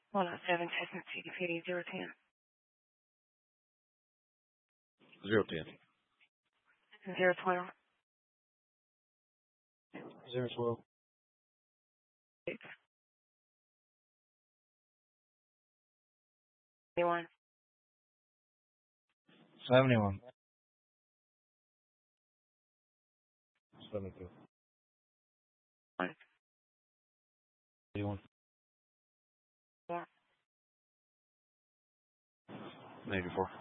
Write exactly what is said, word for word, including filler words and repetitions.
one oh seven, Chestnut City, P D zero ten. Zero ten. Zero twelve. Zero twelve. Six. Seventy-one. Seventy-one. Seventy-two. One. Eighty-one. Four. Eighty-four.